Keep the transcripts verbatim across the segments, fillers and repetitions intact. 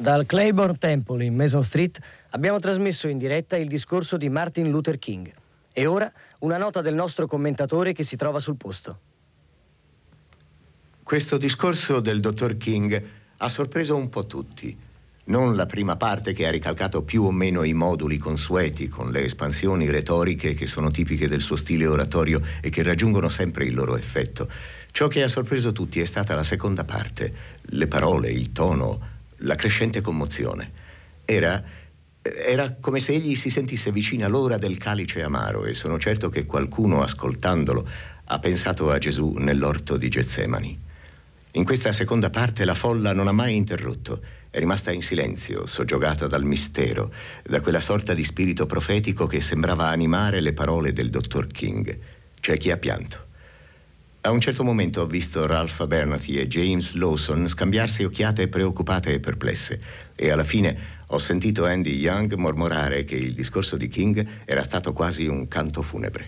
Dal Claiborne Temple in Mason Street abbiamo trasmesso in diretta il discorso di Martin Luther King. E ora una nota del nostro commentatore che si trova sul posto. Questo discorso del dottor King ha sorpreso un po' tutti. Non la prima parte, che ha ricalcato più o meno i moduli consueti, con le espansioni retoriche che sono tipiche del suo stile oratorio e che raggiungono sempre il loro effetto. Ciò che ha sorpreso tutti è stata la seconda parte, le parole, il tono, la crescente commozione. Era, era come se egli si sentisse vicina l'ora del calice amaro, e sono certo che qualcuno, ascoltandolo, ha pensato a Gesù nell'orto di Getsemani. In questa seconda parte la folla non ha mai interrotto, è rimasta in silenzio, soggiogata dal mistero, da quella sorta di spirito profetico che sembrava animare le parole del dottor King. C'è chi ha pianto. A un certo momento ho visto Ralph Abernathy e James Lawson scambiarsi occhiate preoccupate e perplesse, e alla fine ho sentito Andy Young mormorare che il discorso di King era stato quasi un canto funebre.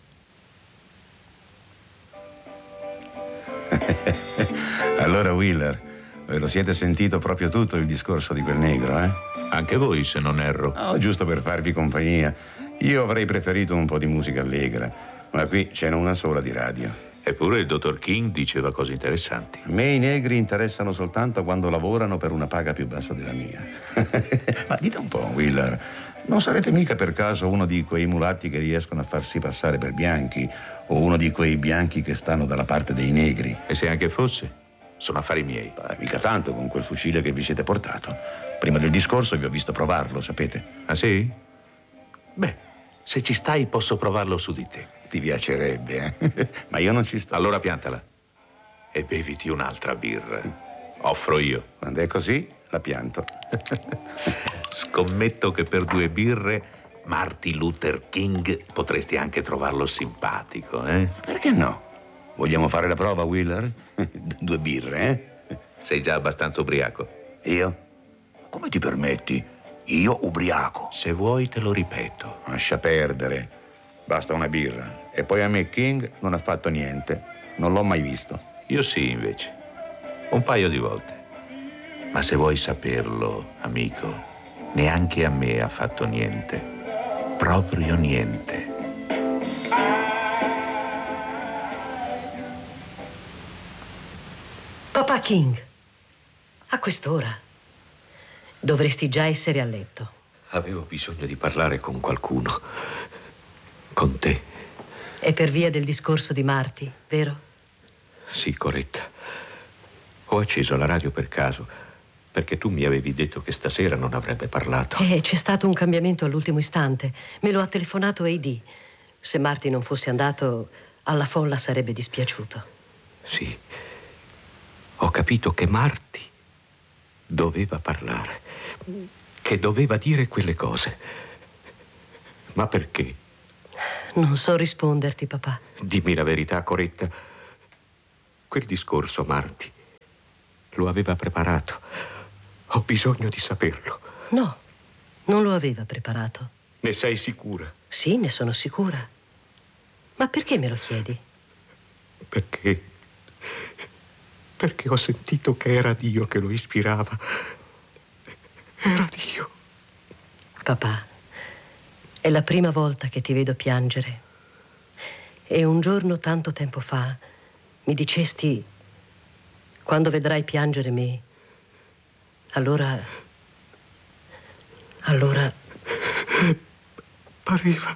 Allora, Wheeler, ve lo siete sentito proprio tutto il discorso di quel negro, eh? Anche voi, se non erro. Oh, giusto per farvi compagnia. Io avrei preferito un po' di musica allegra, ma qui ce n'è una sola di radio. Eppure il dottor King diceva cose interessanti. A me i negri interessano soltanto quando lavorano per una paga più bassa della mia. Ma dite un po', Wheeler, non sarete mica per caso uno di quei mulatti che riescono a farsi passare per bianchi, o uno di quei bianchi che stanno dalla parte dei negri? E se anche fosse, sono affari miei. Beh, mica tanto con quel fucile che vi siete portato. Prima del discorso vi ho visto provarlo, sapete? Ah, sì? Beh, se ci stai posso provarlo su di te. Ti piacerebbe, eh? Ma io non ci sto. Allora piantala e beviti un'altra birra. Offro io. Quando è così, la pianto. Scommetto che per due birre Martin Luther King potresti anche trovarlo simpatico, eh? Perché no? Vogliamo fare la prova, Wheeler? Due birre, eh? Sei già abbastanza ubriaco. Io? Come ti permetti? Io ubriaco? Se vuoi te lo ripeto. Lascia perdere. Basta una birra. E poi a me King non ha fatto niente. Non l'ho mai visto. Io sì, invece. Un paio di volte. Ma se vuoi saperlo, amico, neanche a me ha fatto niente. Proprio niente. Papà King, a quest'ora dovresti già essere a letto. Avevo bisogno di parlare con qualcuno. Con te. È per via del discorso di Marty, vero? Sì, Coretta. Ho acceso la radio per caso, perché tu mi avevi detto che stasera non avrebbe parlato. Eh, c'è stato un cambiamento all'ultimo istante. Me lo ha telefonato A D. Se Marty non fosse andato, alla folla sarebbe dispiaciuto. Sì. Ho capito che Marty doveva parlare, che doveva dire quelle cose. Ma perché? Non so risponderti, papà. Dimmi la verità, Coretta. Quel discorso Marty lo aveva preparato. Ho bisogno di saperlo. No, non lo aveva preparato. Ne sei sicura? Sì, ne sono sicura. Ma perché me lo chiedi? Perché... Perché ho sentito che era Dio che lo ispirava. Era Dio. Papà, è la prima volta che ti vedo piangere. E un giorno, tanto tempo fa, mi dicesti: quando vedrai piangere me, allora... Allora... Pareva...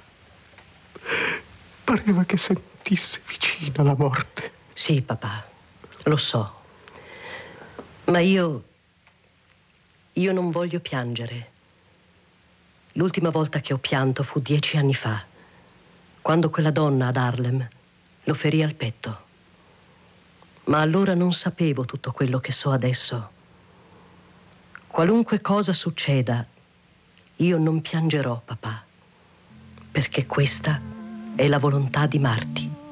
Pareva che sentisse vicina la morte. Sì, papà, lo so. Ma io... Io non voglio piangere. L'ultima volta che ho pianto fu dieci anni fa, quando quella donna ad Harlem lo ferì al petto. Ma allora non sapevo tutto quello che so adesso. Qualunque cosa succeda, io non piangerò, papà, perché questa è la volontà di Marty.